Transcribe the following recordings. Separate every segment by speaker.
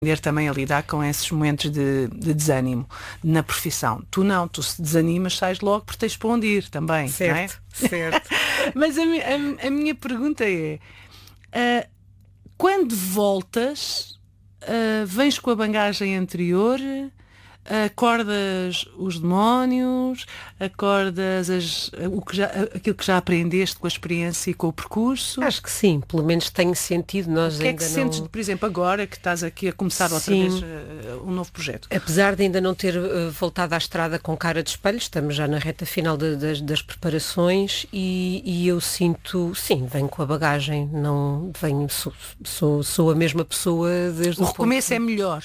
Speaker 1: também a lidar com esses momentos de desânimo na profissão. Tu não, tu se desanimas, sais logo porque tens para onde ir também,
Speaker 2: certo,
Speaker 1: não é?
Speaker 2: Certo.
Speaker 1: Mas a minha pergunta é, quando voltas, vens com a bagagem anterior, acordas os demónios, acordas aquilo que já aprendeste com a experiência e com o percurso?
Speaker 2: Acho que sim, pelo menos tenho sentido. Nós
Speaker 1: o que é
Speaker 2: ainda
Speaker 1: que sentes, por exemplo, agora que estás aqui a começar outra vez um novo projeto?
Speaker 2: Apesar de ainda não ter voltado à estrada com cara de espelho, estamos já na reta final das preparações e eu sinto, sim, venho com a bagagem, não venho, sou a mesma pessoa desde
Speaker 1: o recomeço é melhor.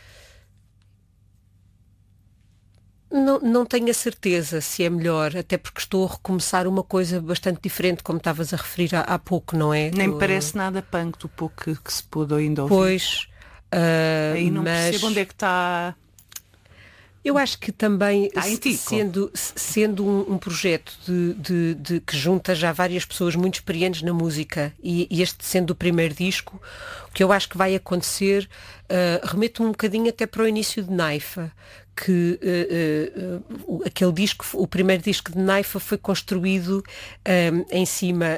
Speaker 2: Não tenho a certeza se é melhor, até porque estou a recomeçar uma coisa bastante diferente, como estavas a referir há pouco, não é?
Speaker 1: Nem me parece nada punk do pouco que se pôde ainda ouvir.
Speaker 2: Pois.
Speaker 1: Aí não percebo onde é que está...
Speaker 2: Eu acho que também,
Speaker 1: ti,
Speaker 2: sendo um projeto de que junta já várias pessoas muito experientes na música e este sendo o primeiro disco, o que eu acho que vai acontecer, remete um bocadinho até para o início de Naifa, que aquele disco, o primeiro disco de Naifa foi construído em cima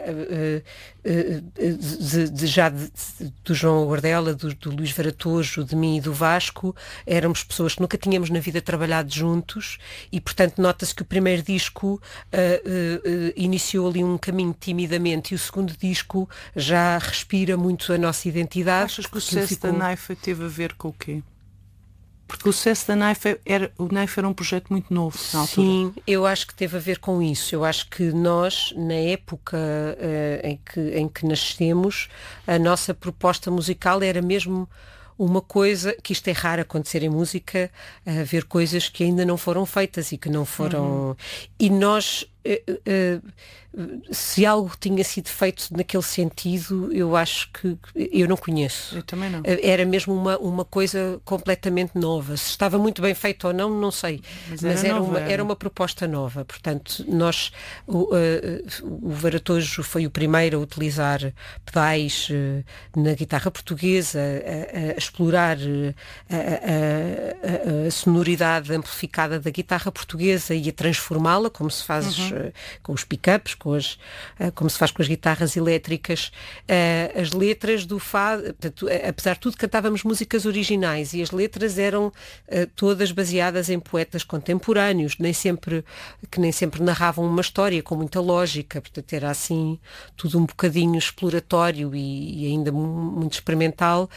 Speaker 2: do João Guardela, do Luís Varatojo, de mim e do Vasco. Éramos pessoas que nunca tínhamos na vida trabalhado juntos e, portanto, nota-se que o primeiro disco iniciou ali um caminho timidamente e o segundo disco já respira muito a nossa identidade.
Speaker 1: Achas que o sucesso da Naifa teve a ver com o quê? Porque o sucesso da Naifa era um projeto muito novo na altura.
Speaker 2: Sim, eu acho que teve a ver com isso. Eu acho que nós, na época em que nascemos, a nossa proposta musical era mesmo uma coisa, que isto é raro acontecer em música, ver coisas que ainda não foram feitas e que não foram... E nós... se algo tinha sido feito naquele sentido, eu acho que eu não conheço.
Speaker 1: Eu também não.
Speaker 2: Era mesmo uma coisa completamente nova. Se estava muito bem feito ou não, não sei. Mas era uma proposta nova. Portanto, nós, o Varatojo foi o primeiro a utilizar pedais na guitarra portuguesa, a explorar a sonoridade amplificada da guitarra portuguesa e a transformá-la, como se faz com os pick-ups, como se faz com as guitarras elétricas. As letras do fado, portanto, apesar de tudo, cantávamos músicas originais e as letras eram todas baseadas em poetas contemporâneos, que nem sempre narravam uma história com muita lógica, portanto era assim tudo um bocadinho exploratório e ainda muito experimental.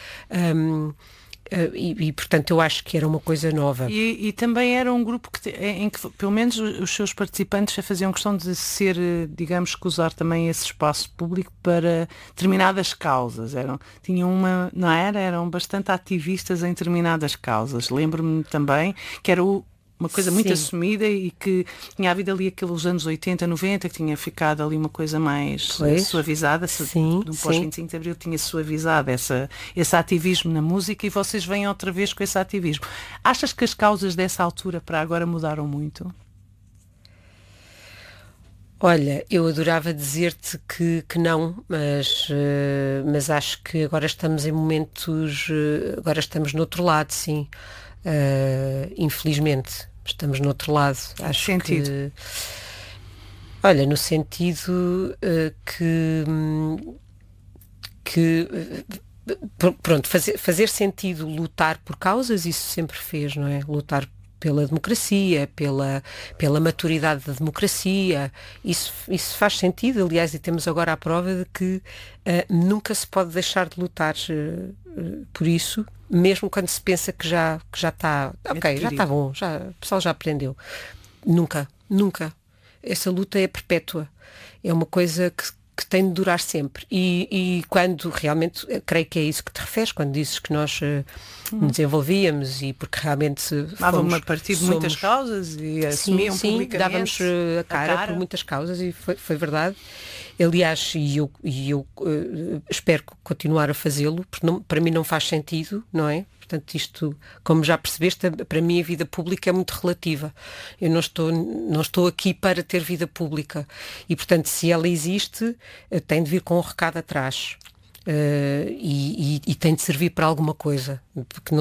Speaker 2: Portanto eu acho que era uma coisa nova.
Speaker 1: E também era um grupo em que pelo menos os seus participantes já faziam questão de ser, digamos, que usar também esse espaço público para determinadas causas. Eram bastante ativistas em determinadas causas. Lembro-me também que era uma coisa muito assumida e que tinha havido ali aqueles anos 80, 90, que tinha ficado ali uma coisa mais suavizada. No pós-25 de Abril tinha suavizado esse ativismo na música e vocês vêm outra vez com esse ativismo. Achas que as causas dessa altura para agora mudaram muito?
Speaker 2: Olha, eu adorava dizer-te que não, mas acho que agora estamos em momentos, agora estamos no outro lado, sim. Infelizmente. Estamos no outro lado. Acho
Speaker 1: sentido.
Speaker 2: Olha, no sentido pronto, fazer sentido lutar por causas, isso sempre fez, não é? Lutar pela democracia, pela maturidade da democracia, isso faz sentido, aliás, e temos agora a prova de que nunca se pode deixar de lutar por isso, mesmo quando se pensa que já está, ok, já está bom, o pessoal já aprendeu. Nunca. Essa luta é perpétua. É uma coisa que tem de durar sempre. E quando realmente, creio que é isso que te referes, quando dizes que nós nos desenvolvíamos e porque realmente
Speaker 1: dávamos a partir de muitas causas e assumiam publicamente.
Speaker 2: Dávamos a cara por muitas causas e foi verdade. Aliás, e eu espero continuar a fazê-lo, porque para mim não faz sentido, não é? Portanto, isto, como já percebeste, para mim a vida pública é muito relativa. Eu não estou aqui para ter vida pública. E, portanto, se ela existe, tem de vir com um recado atrás. e tem de servir para alguma coisa, porque